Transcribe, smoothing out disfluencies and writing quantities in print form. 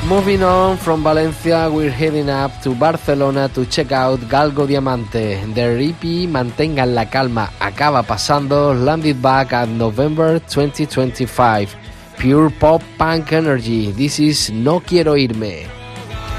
Moving on from Valencia, we're heading up to Barcelona to check out Galgo Diamante. Their EP Mantengan la Calma Acaba Pasando landed back at November 2025. Pure pop punk energy. This is No Quiero Irme.